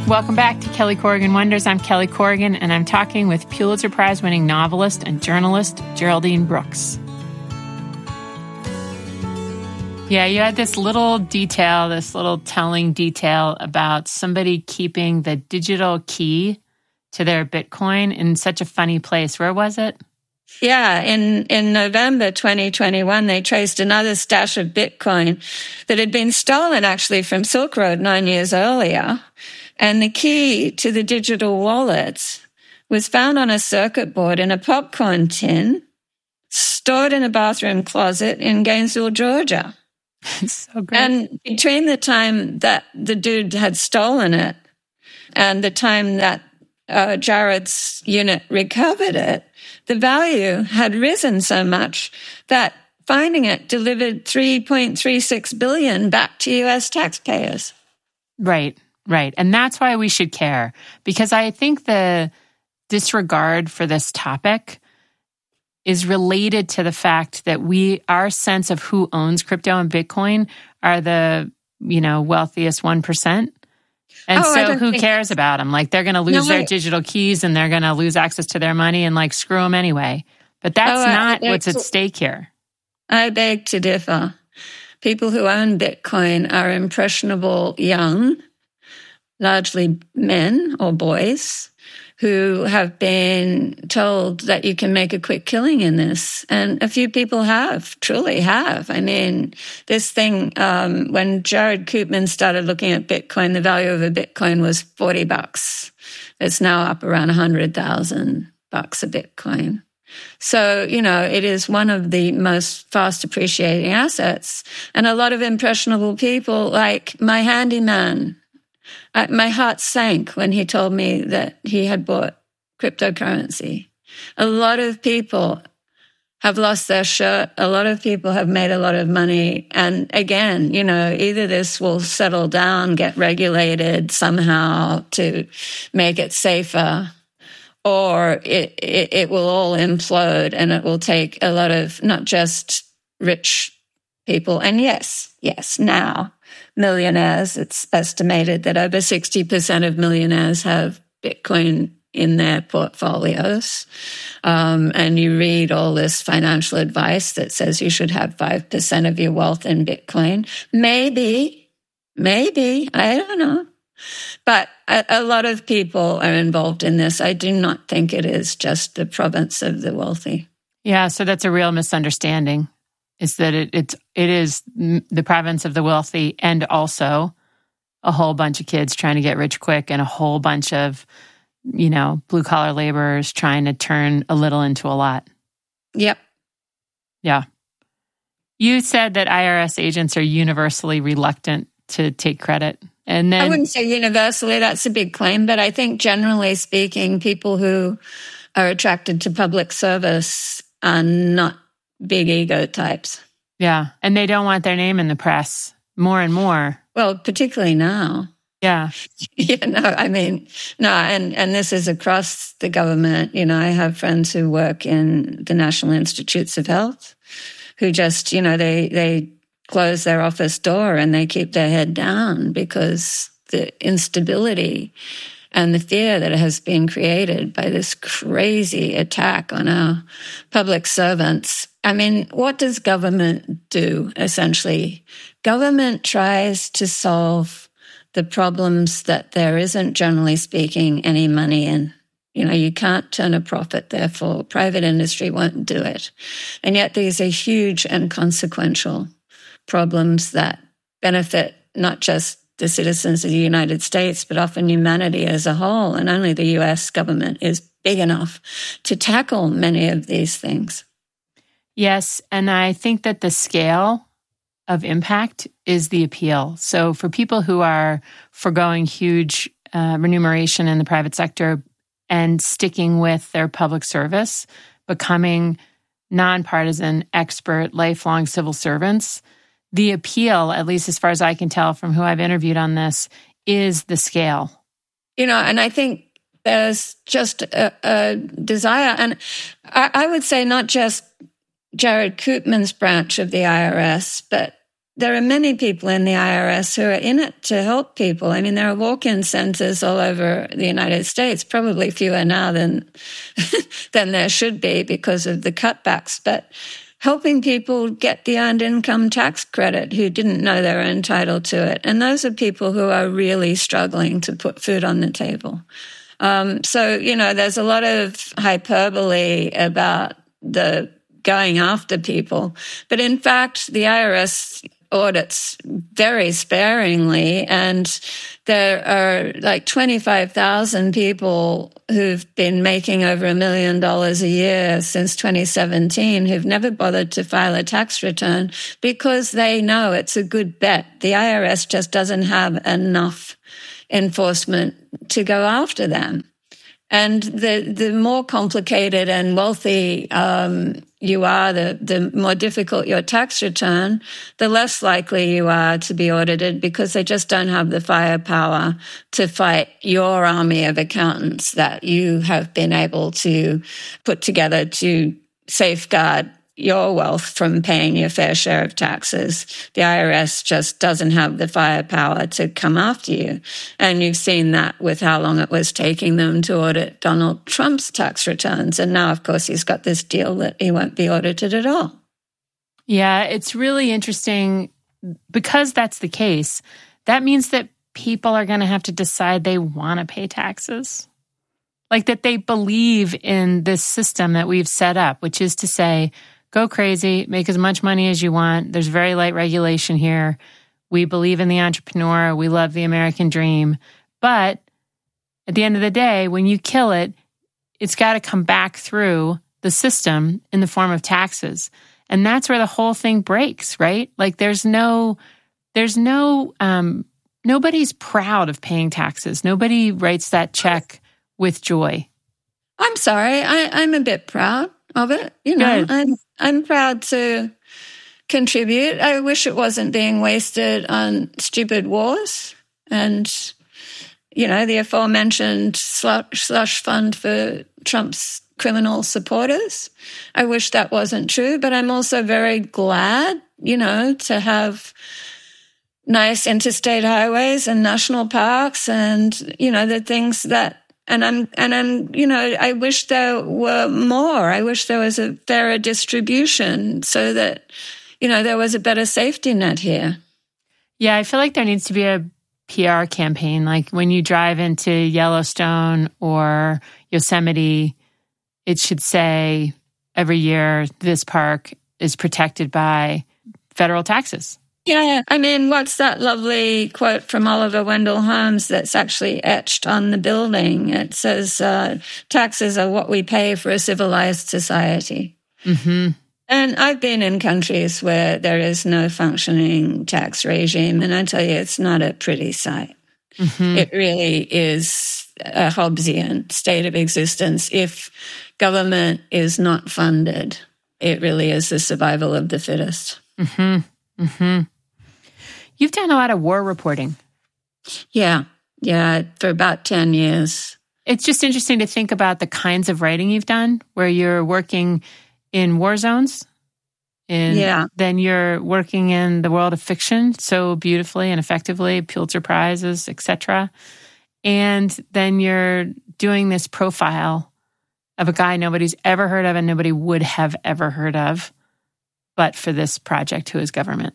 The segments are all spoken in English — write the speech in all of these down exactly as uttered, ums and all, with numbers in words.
Welcome back to Kelly Corrigan Wonders. I'm Kelly Corrigan, and I'm talking with Pulitzer Prize-winning novelist and journalist Geraldine Brooks. Yeah, you had this little detail, this little telling detail about somebody keeping the digital key to their Bitcoin in such a funny place. Where was it? Yeah, in, in November twenty twenty-one, they traced another stash of Bitcoin that had been stolen actually from Silk Road nine years earlier. And the key to the digital wallets was found on a circuit board in a popcorn tin, stored in a bathroom closet in Gainesville, Georgia. So great. And between the time that the dude had stolen it and the time that uh, Jared's unit recovered it, the value had risen so much that finding it delivered three point three six billion dollars back to U S taxpayers. Right. Right. And that's why we should care, because I think the disregard for this topic is related to the fact that we, our sense of who owns crypto and Bitcoin are the, you know, wealthiest one percent. And oh, so who cares about them? Like, they're going to lose no, their digital keys and they're going to lose access to their money and like screw them anyway. But that's oh, not what's at stake here. I beg to differ. People who own Bitcoin are impressionable young, largely men or boys, who have been told that you can make a quick killing in this. And a few people have, truly have. I mean, this thing, um, when Jared Koopman started looking at Bitcoin, the value of a Bitcoin was forty bucks. It's now up around one hundred thousand bucks a Bitcoin. So, you know, it is one of the most fast appreciating assets. And a lot of impressionable people, like my handyman, I, my heart sank when he told me that he had bought cryptocurrency. A lot of people have lost their shirt. A lot of people have made a lot of money. And again, you know, either this will settle down, get regulated somehow to make it safer, or it, it, it will all implode and it will take a lot of not just rich people. And yes, yes, now millionaires, it's estimated that over sixty percent of millionaires have Bitcoin in their portfolios. Um, and you read all this financial advice that says you should have five percent of your wealth in Bitcoin. Maybe, maybe, I don't know. But a, a lot of people are involved in this. I do not think it is just the province of the wealthy. Yeah, so that's a real misunderstanding. Is that it, it's it is the province of the wealthy, and also a whole bunch of kids trying to get rich quick, and a whole bunch of, you know, blue collar laborers trying to turn a little into a lot. Yep. Yeah. You said that I R S agents are universally reluctant to take credit, and then I wouldn't say universally. That's a big claim, but I think generally speaking, people who are attracted to public service are not big ego types. Yeah. And they don't want their name in the press more and more. Well, particularly now. Yeah. Yeah, no, I mean, no, and, and this is across the government. You know, I have friends who work in the National Institutes of Health who just, you know, they, they close their office door and they keep their head down because the instability and the fear that has been created by this crazy attack on our public servants. I mean, what does government do, essentially? Government tries to solve the problems that there isn't, generally speaking, any money in. You know, you can't turn a profit, therefore private industry won't do it. And yet these are huge and consequential problems that benefit not just the citizens of the United States, but often humanity as a whole. And only the U S government is big enough to tackle many of these things. Yes, and I think that the scale of impact is the appeal. So for people who are foregoing huge uh, remuneration in the private sector and sticking with their public service, becoming nonpartisan, expert, lifelong civil servants, the appeal, at least as far as I can tell from who I've interviewed on this, is the scale. You know, and I think there's just a, a desire, and I, I would say not just Jared Koopman's branch of the I R S, but there are many people in the I R S who are in it to help people. I mean, there are walk-in centers all over the United States, probably fewer now than, than there should be because of the cutbacks, but helping people get the earned income tax credit who didn't know they were entitled to it. And those are people who are really struggling to put food on the table. Um, so, you know, there's a lot of hyperbole about the going after people. But in fact, the I R S audits very sparingly, and there are like twenty-five thousand people who've been making over a million dollars a year since twenty seventeen who've never bothered to file a tax return because they know it's a good bet. The I R S just doesn't have enough enforcement to go after them. And the the more complicated and wealthy um, you are, the, the more difficult your tax return, the less likely you are to be audited because they just don't have the firepower to fight your army of accountants that you have been able to put together to safeguard your wealth from paying your fair share of taxes. The I R S just doesn't have the firepower to come after you. And you've seen that with how long it was taking them to audit Donald Trump's tax returns. And now, of course, he's got this deal that he won't be audited at all. Yeah, it's really interesting because that's the case. That means that people are going to have to decide they want to pay taxes. Like that they believe in this system that we've set up, which is to say, go crazy, make as much money as you want. There's very light regulation here. We believe in the entrepreneur. We love the American dream. But at the end of the day, when you kill it, it's got to come back through the system in the form of taxes. And that's where the whole thing breaks, right? Like there's no, there's no, um, nobody's proud of paying taxes. Nobody writes that check with joy. I'm sorry. I, I'm a bit proud of it. You know, Good. I'm, I'm proud to contribute. I wish it wasn't being wasted on stupid wars and, you know, the aforementioned slush, slush fund for Trump's criminal supporters. I wish that wasn't true, but I'm also very glad, you know, to have nice interstate highways and national parks and, you know, the things that And I'm, and I'm, you know, I wish there were more. I wish there was a fairer distribution so that, you know, there was a better safety net here. Yeah, I feel like there needs to be a P R campaign. Like when you drive into Yellowstone or Yosemite, it should say every year this park is protected by federal taxes. Yeah, I mean, what's that lovely quote from Oliver Wendell Holmes that's actually etched on the building? It says, uh, taxes are what we pay for a civilized society. Mm-hmm. And I've been in countries where there is no functioning tax regime, and I tell you, it's not a pretty sight. Mm-hmm. It really is a Hobbesian state of existence. If government is not funded, it really is the survival of the fittest. Mm-hmm. Mm-hmm. You've done a lot of war reporting. Yeah, yeah, for about ten years. It's just interesting to think about the kinds of writing you've done, where you're working in war zones, and yeah. then you're working in the world of fiction so beautifully and effectively, Pulitzer Prizes, et cetera. And then you're doing this profile of a guy nobody's ever heard of and nobody would have ever heard of, but for this project, who is government.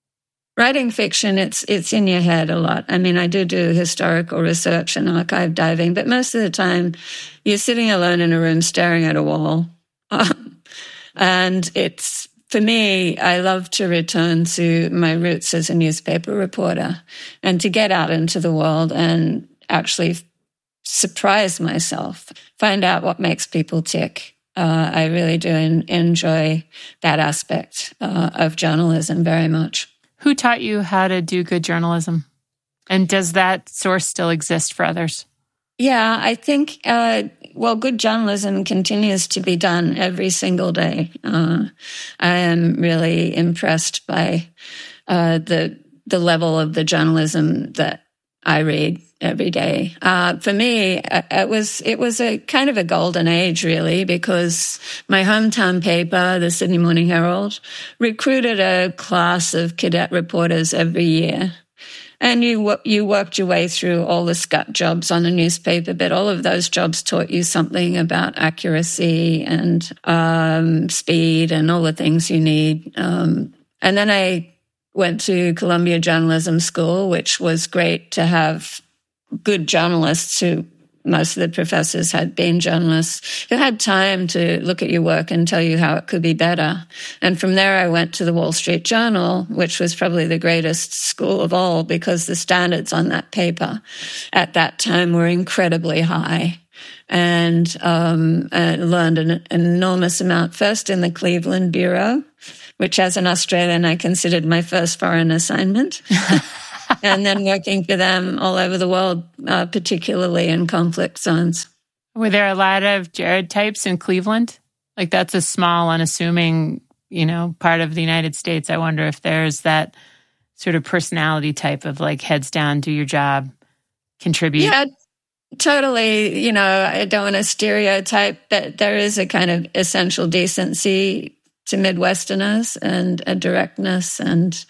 Writing fiction, it's it's in your head a lot. I mean, I do do historical research and archive diving, but most of the time you're sitting alone in a room staring at a wall. Um, and it's, for me, I love to return to my roots as a newspaper reporter and to get out into the world and actually surprise myself, find out what makes people tick. Uh, I really do en- enjoy that aspect uh, of journalism very much. Who taught you how to do good journalism? And does that source still exist for others? Yeah, I think, uh, well, good journalism continues to be done every single day. Uh, I am really impressed by uh, the the level of the journalism that I read every day. Uh, for me, it was it was a kind of a golden age, really, because my hometown paper, the Sydney Morning Herald, recruited a class of cadet reporters every year. And you you worked your way through all the scut jobs on the newspaper, but all of those jobs taught you something about accuracy and um, speed and all the things you need. Um, and then I went to Columbia Journalism School, which was great to have good journalists who, most of the professors had been journalists, who had time to look at your work and tell you how it could be better. And from there, I went to the Wall Street Journal, which was probably the greatest school of all because the standards on that paper at that time were incredibly high. And um, I learned an, an enormous amount, first in the Cleveland Bureau, which as an Australian, I considered my first foreign assignment. And then working for them all over the world, uh, particularly in conflict zones. Were there a lot of Jared types in Cleveland? Like that's a small, unassuming, you know, part of the United States. I wonder if there's that sort of personality type of like heads down, do your job, contribute. Yeah, totally. You know, I don't want to stereotype, but there is a kind of essential decency to Midwesterners and a directness and,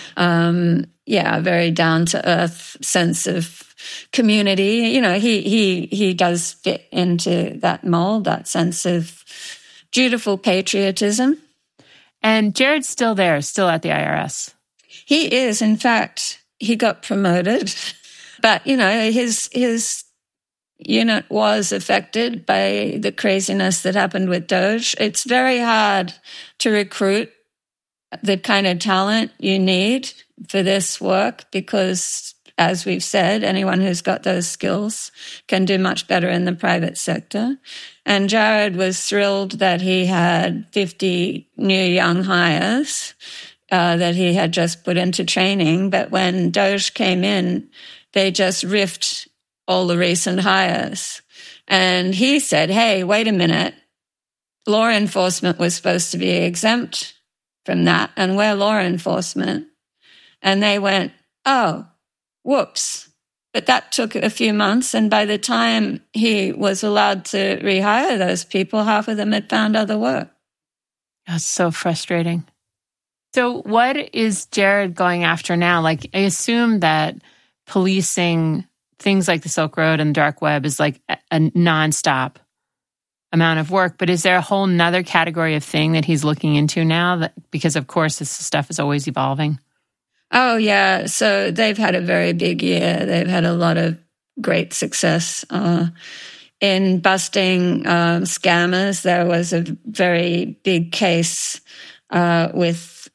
um, yeah, a very down-to-earth sense of community. You know, he he he does fit into that mold, that sense of dutiful patriotism. And Jared's still there, still at the I R S. He is. In fact, he got promoted. But, you know, his his unit was affected by the craziness that happened with Doge. It's very hard to recruit the kind of talent you need for this work because, as we've said, anyone who's got those skills can do much better in the private sector. And Jared was thrilled that he had fifty new young hires uh, that he had just put into training. But when Doge came in, they just riffed all the recent hires. And he said, hey, wait a minute. Law enforcement was supposed to be exempt from that, and we're law enforcement. And they went, oh, whoops. But that took a few months, and by the time he was allowed to rehire those people, half of them had found other work. That's so frustrating. So what is Jared going after now? Like, I assume that policing things like the Silk Road and the dark web is like a, a nonstop amount of work, but is there a whole nother category of thing that he's looking into now? That, because of course this stuff is always evolving. Oh yeah, so they've had a very big year. They've had a lot of great success uh, in busting um, scammers. There was a very big case uh, with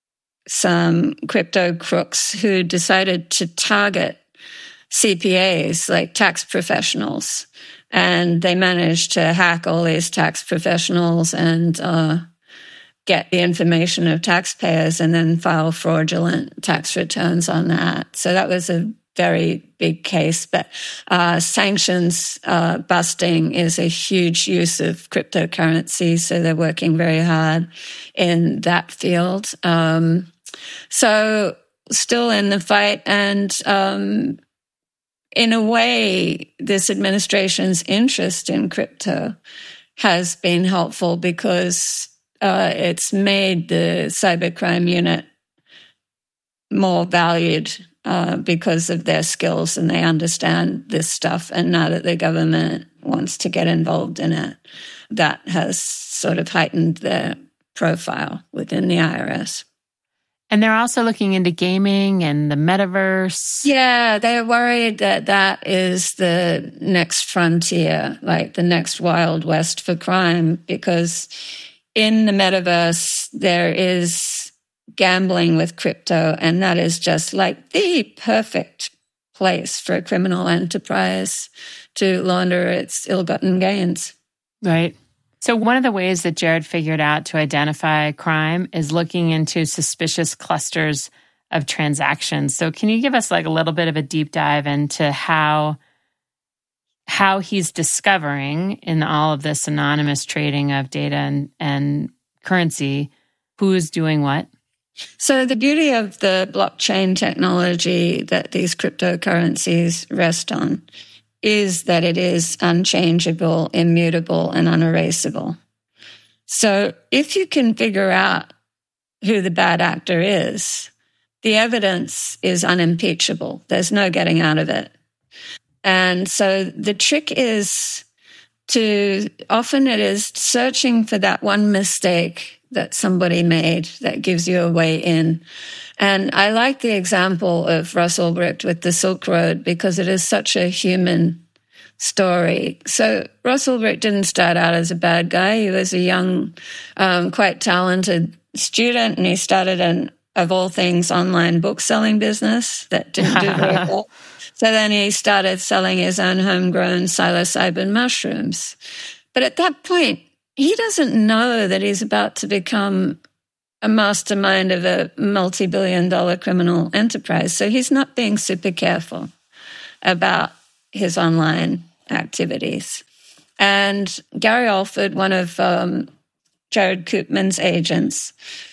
some crypto crooks who decided to target C P As, like tax professionals. And they managed to hack all these tax professionals and uh, get the information of taxpayers and then file fraudulent tax returns on that. So that was a very big case. But uh, sanctions uh, busting is a huge use of cryptocurrency. So they're working very hard in that field. Um, so still in the fight. And um in a way, this administration's interest in crypto has been helpful because uh, it's made the cybercrime unit more valued uh, because of their skills and they understand this stuff. And now that the government wants to get involved in it, that has sort of heightened their profile within the I R S. And they're also looking into gaming and the metaverse. Yeah, they're worried that that is the next frontier, like the next Wild West for crime, because in the metaverse, there is gambling with crypto, and that is just like the perfect place for a criminal enterprise to launder its ill-gotten gains. Right. So one of the ways that Jared figured out to identify crime is looking into suspicious clusters of transactions. So can you give us like a little bit of a deep dive into how how he's discovering in all of this anonymous trading of data and, and currency who's doing what? So the beauty of the blockchain technology that these cryptocurrencies rest on is that it is unchangeable, immutable, and unerasable. So if you can figure out who the bad actor is, the evidence is unimpeachable. There's no getting out of it. And so the trick is to, often it is searching for that one mistake that somebody made that gives you a way in. And I like the example of Ross Ulbricht with the Silk Road because it is such a human story. So Ross Ulbricht didn't start out as a bad guy. He was a young, um, quite talented student, and he started an, of all things, online book selling business that didn't do very well. So then he started selling his own homegrown psilocybin mushrooms. But at that point, he doesn't know that he's about to become a mastermind of a multi-billion dollar criminal enterprise. So he's not being super careful about his online activities. And Gary Alford, one of um, Jared Koopman's agents,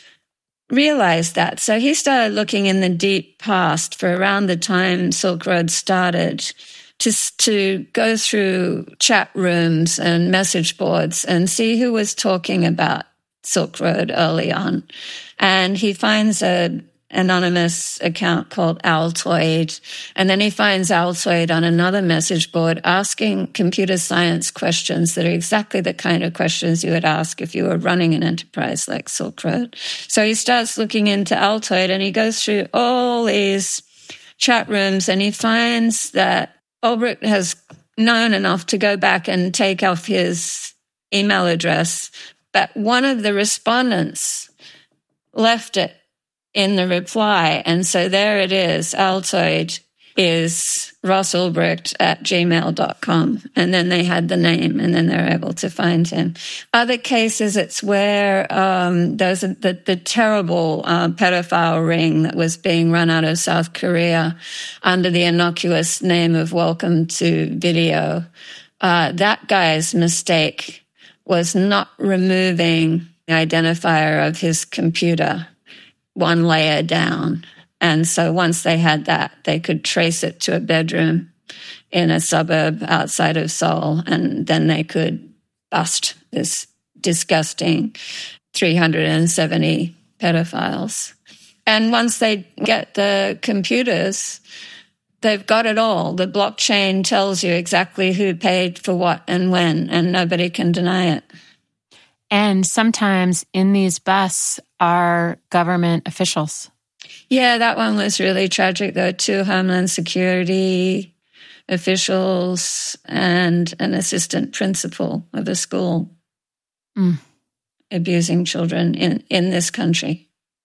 realized that. So he started looking in the deep past for around the time Silk Road started to, to go through chat rooms and message boards and see who was talking about Silk Road early on. And he finds an anonymous account called Altoid. And then he finds Altoid on another message board asking computer science questions that are exactly the kind of questions you would ask if you were running an enterprise like Silk Road. So he starts looking into Altoid and he goes through all these chat rooms and he finds that Ulbricht has known enough to go back and take off his email address, but one of the respondents left it in the reply. And so there it is. Altoid is Ross Ulbricht at gmail dot com. And then they had the name and then they're able to find him. Other cases, it's where um, there's a, the, the terrible uh, pedophile ring that was being run out of South Korea under the innocuous name of Welcome to Video. Uh, that guy's mistake was not removing the identifier of his computer one layer down. And so once they had that, they could trace it to a bedroom in a suburb outside of Seoul, and then they could bust this disgusting three hundred seventy pedophiles. And once they get the computers, they've got it all. The blockchain tells you exactly who paid for what and when, and nobody can deny it. And sometimes in these busts are government officials. Yeah, that one was really tragic, though. Two Homeland Security officials and an assistant principal of a school mm. abusing children in, in this country.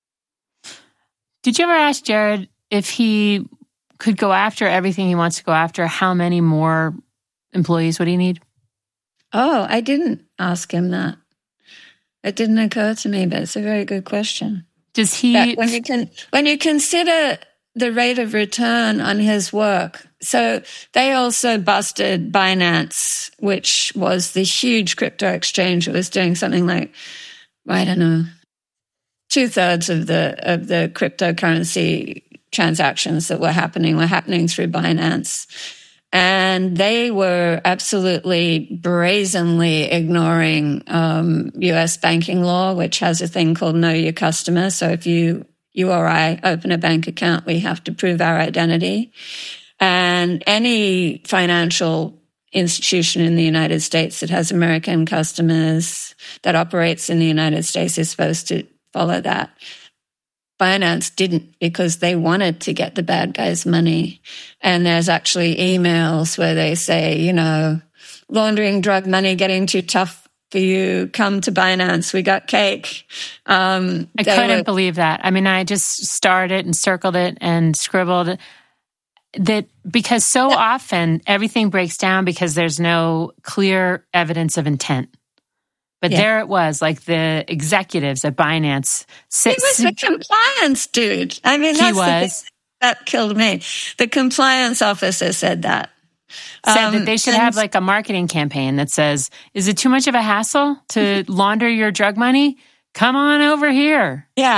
Did you ever ask Jared if he could go after everything he wants to go after, how many more employees would he need? Oh, I didn't ask him that. It didn't occur to me, but it's a very good question. Does he... But when you can, when you consider the rate of return on his work, so they also busted Binance, which was the huge crypto exchange. It was doing something like, I don't know, two-thirds of the of the cryptocurrency transactions that were happening were happening through Binance. And they were absolutely brazenly ignoring um, U S banking law, which has a thing called Know Your Customer. So if you, you or I open a bank account, we have to prove our identity. And any financial institution in the United States that has American customers that operates in the United States is supposed to follow that. Binance didn't because they wanted to get the bad guys' money. And there's actually emails where they say, you know, laundering drug money, getting too tough for you, come to Binance, we got cake. Um, I couldn't were, believe that. I mean, I just starred it and circled it and scribbled that because so yeah. often everything breaks down because there's no clear evidence of intent. But yeah. there it was, like the executives at Binance. He was the compliance dude. I mean, that's he was. The thing that killed me. The compliance officer said that. Said um, that they should and, have like a marketing campaign that says, is it too much of a hassle to launder your drug money? Come on over here. Yeah,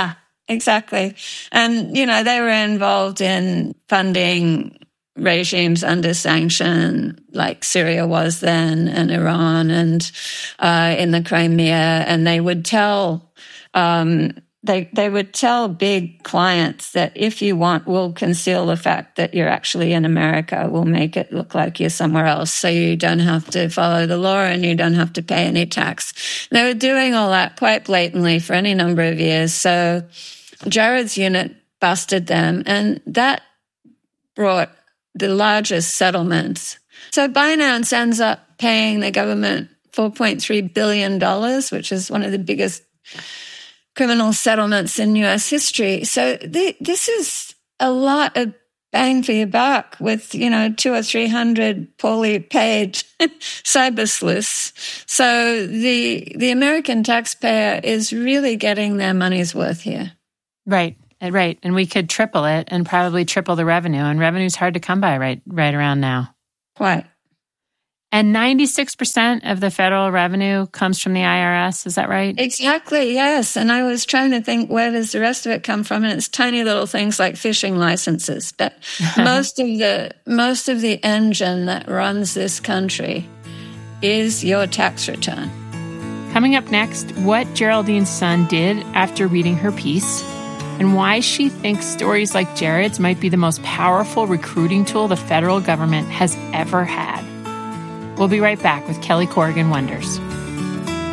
exactly. And, you know, they were involved in funding regimes under sanction, like Syria was then, and Iran, and uh, in the Crimea. And they would tell um, they they would tell big clients that if you want, we'll conceal the fact that you're actually in America. We'll make it look like you're somewhere else, so you don't have to follow the law and you don't have to pay any tax. They were doing all that quite blatantly for any number of years. So Jared's unit busted them, and that brought the largest settlements. So Binance ends up paying the government four point three billion dollars, which is one of the biggest criminal settlements in U S history. So the, this is a lot of bang for your buck with, you know, two or three hundred poorly paid cyber sleuths. So the the American taxpayer is really getting their money's worth here. Right. Right. And we could triple it and probably triple the revenue. And revenue's hard to come by right right around now. Quite. And ninety-six percent of the federal revenue comes from the I R S. Is that right? Exactly, yes. And I was trying to think, where does the rest of it come from? And it's tiny little things like fishing licenses. But most of the most of the engine that runs this country is your tax return. Coming up next, what Geraldine's son did after reading her piece, and why she thinks stories like Jared's might be the most powerful recruiting tool the federal government has ever had. We'll be right back with Kelly Corrigan Wonders.